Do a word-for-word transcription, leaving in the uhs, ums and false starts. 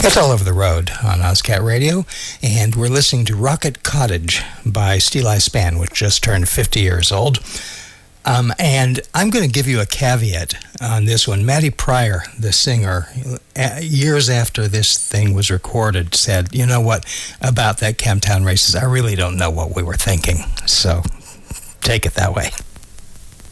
It's All Over the Road on OzCat Radio, and we're listening to Rocket Cottage by Steeleye Span, which just turned fifty years old. Um, and I'm going to give you a caveat on this one. Matty Pryor, the singer, uh, years after this thing was recorded, said, you know what, about that Camptown Races, I really don't know what we were thinking. So take it that way.